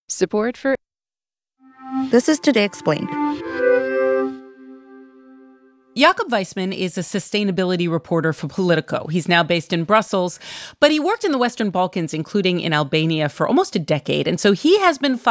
Support for This is Today Explained. Jakob Weissman is a sustainability reporter for Politico. He's now based in Brussels, but he worked in the Western Balkans, including in Albania, for almost a decade. And so he has been